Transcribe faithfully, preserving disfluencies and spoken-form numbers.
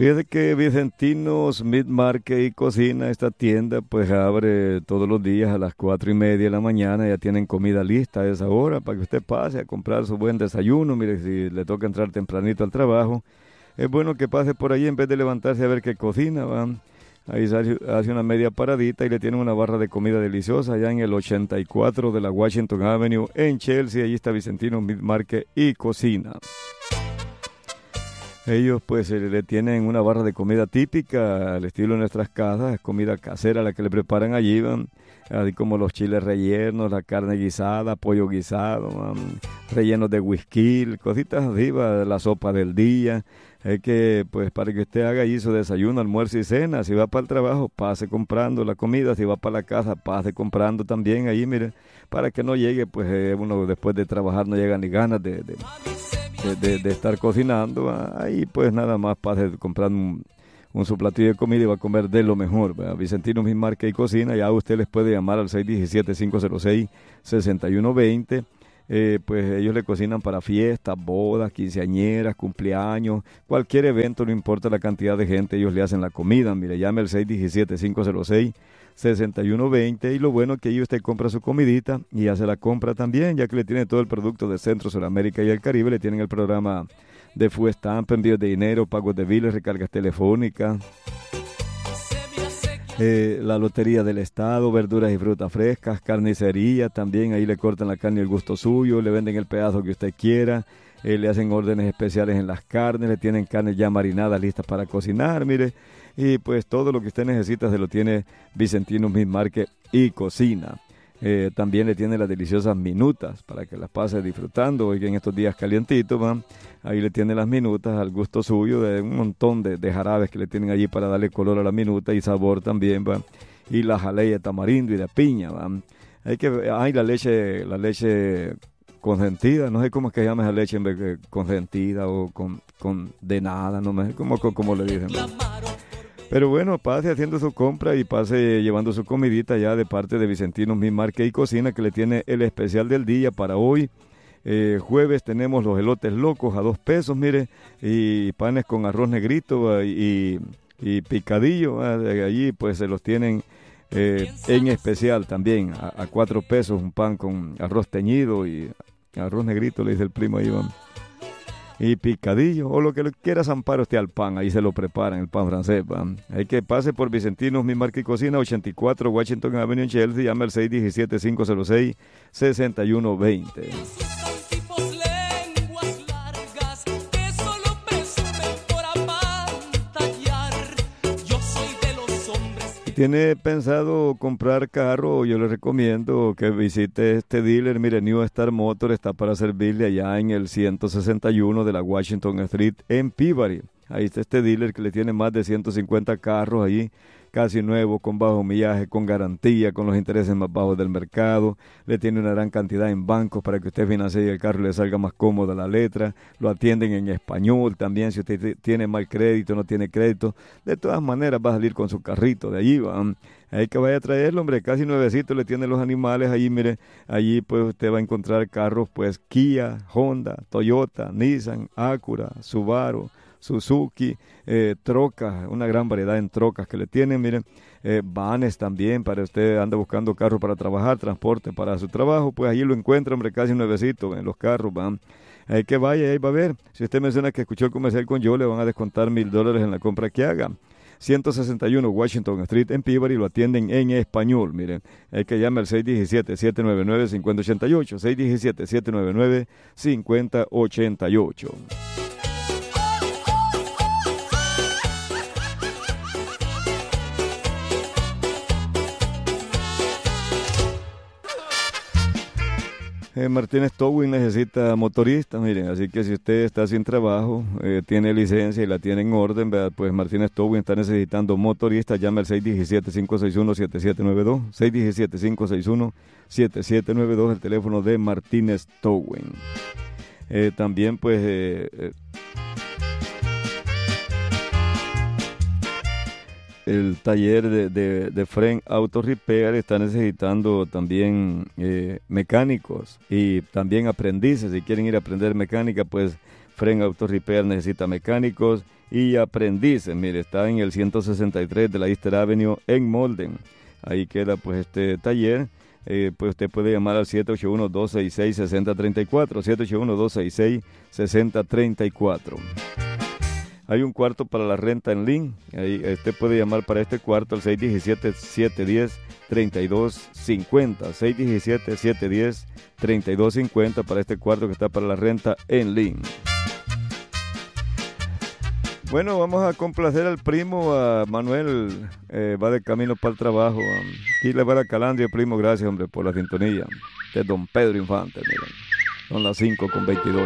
Fíjate que Vicentinos Meat Market y Cocina, esta tienda, pues abre todos los días a las cuatro y media de la mañana. Ya tienen comida lista a esa hora para que usted pase a comprar su buen desayuno. Mire, si le toca entrar tempranito al trabajo, es bueno que pase por ahí en vez de levantarse a ver qué cocina, va. Ahí se hace hace una media paradita y le tienen una barra de comida deliciosa allá en el ochenta y cuatro de la Washington Avenue en Chelsea. Allí está Vicentino Meat Market y Cocina. Ellos pues eh, le tienen una barra de comida típica al estilo de nuestras casas, es comida casera la que le preparan allí, van, así como los chiles rellenos, la carne guisada, pollo guisado, van, rellenos de whisky, cositas así, va, la sopa del día. Es que pues para que usted haga allí su desayuno, almuerzo y cena, si va para el trabajo, pase comprando la comida, si va para la casa, pase comprando también ahí, mire, para que no llegue, pues eh, uno después de trabajar no llega ni ganas de... de De, de, de estar cocinando, ahí pues nada más pase comprando un, un su platillo de comida y va a comer de lo mejor, ¿verdad? Vicentino Meat Market y Cocina, ya usted les puede llamar al seis uno siete, cinco cero seis, seis uno dos cero, eh, pues ellos le cocinan para fiestas, bodas, quinceañeras, cumpleaños, cualquier evento, no importa la cantidad de gente, ellos le hacen la comida, mire, llame al seis uno siete, cinco cero seis, seis uno dos cero y lo bueno es que ahí usted compra su comidita y hace la compra también, ya que le tiene todo el producto de Centro, Sudamérica y el Caribe, le tienen el programa de Food Stamp, envíos de dinero, pagos de biles, recargas telefónicas, eh, la Lotería del Estado, verduras y frutas frescas, carnicería, también ahí le cortan la carne al gusto suyo, le venden el pedazo que usted quiera, eh, le hacen órdenes especiales en las carnes, le tienen carnes ya marinadas listas para cocinar, mire, y pues todo lo que usted necesita se lo tiene Vicentino Meat Market y Cocina. Eh, también le tiene las deliciosas minutas para que las pase disfrutando hoy en estos días calientitos, ¿va? Ahí le tiene las minutas al gusto suyo, de un montón de, de jarabes que le tienen allí para darle color a la minuta y sabor también, ¿va? Y la jalea de tamarindo y de piña, ¿va? Hay que, hay la leche, la leche consentida, no sé cómo es que se llama esa leche en vez de consentida o con, condenada, no me sé cómo, cómo le dicen, ¿va? Pero bueno, pase haciendo su compra y pase llevando su comidita ya de parte de Vicentino Meat Market y Cocina, que le tiene el especial del día para hoy. Eh, jueves tenemos los elotes locos a dos pesos, mire, y panes con arroz negrito y, y picadillo. ¿Eh? Allí pues se los tienen eh, en especial también a, a cuatro pesos, un pan con arroz teñido y arroz negrito, le dice el primo ahí, vamos. Y picadillo, o lo que quiera zampar usted al pan, ahí se lo preparan, el pan francés, ¿va? Hay que pase por Vicentinos Meat Market y Cocina, ochenta y cuatro Washington Avenue en Chelsea, llame al seis uno siete, cinco cero seis, seis uno dos cero. ¿Tiene pensado comprar carro? Yo le recomiendo que visite este dealer. Mire, New Star Motor está para servirle allá en el ciento sesenta y uno de la Washington Street en Peabody. Ahí está este dealer que le tiene más de ciento cincuenta carros ahí, casi nuevos, con bajo millaje, con garantía, con los intereses más bajos del mercado. Le tiene una gran cantidad en bancos para que usted financie y el carro le salga más cómoda la letra. Lo atienden en español también, si usted tiene mal crédito, no tiene crédito. De todas maneras va a salir con su carrito de allí, va. Hay que vaya a traerlo, hombre, casi nuevecito le tienen los animales allí, mire. Allí pues usted va a encontrar carros pues Kia, Honda, Toyota, Nissan, Acura, Subaru, Suzuki, eh, trocas, una gran variedad en trocas que le tienen, miren, eh, vanes también, para usted anda buscando carro para trabajar, transporte para su trabajo, pues allí lo encuentra, hombre, casi nuevecito en los carros, van. Hay que vaya, ahí va a ver. Si usted menciona que escuchó el comercial con yo, le van a descontar mil dólares en la compra que haga. ciento sesenta y uno Washington Street en Peabody, lo atienden en español, miren. Hay que llamar al seis uno siete, siete nueve nueve, cinco cero ocho ocho, seis uno siete, siete nueve nueve, cinco cero ocho ocho. Eh, Martínez Towing necesita motoristas, miren, así que si usted está sin trabajo, eh, tiene licencia y la tiene en orden, ¿verdad? Pues Martínez Towing está necesitando motoristas, llame al seis uno siete, cinco seis uno, siete siete nueve dos, seis uno siete, cinco seis uno, siete siete nueve dos, el teléfono de Martínez Towing. Eh, también pues... Eh, eh, el taller de, de, de Fren Auto Repair está necesitando también eh, mecánicos y también aprendices. Si quieren ir a aprender mecánica, pues Fren Auto Repair necesita mecánicos y aprendices. Mire, está en el ciento sesenta y tres de la Easter Avenue en Molden. Ahí queda pues este taller. Eh, pues usted puede llamar al siete ocho uno, dos seis seis, seis cero tres cuatro, siete ocho uno, dos seis seis, seis cero tres cuatro. Hay un cuarto para la renta en link. Ahí usted puede llamar para este cuarto al seis uno siete, siete uno cero, tres dos cinco cero. seis uno siete, siete uno cero, tres dos cinco cero para este cuarto que está para la renta en link. Bueno, vamos a complacer al primo, a Manuel, eh, va de camino para el trabajo. Aquí le va la Calandria, primo, gracias, hombre, por la sintonía. De Don Pedro Infante, miren. Son las cinco con veintidós.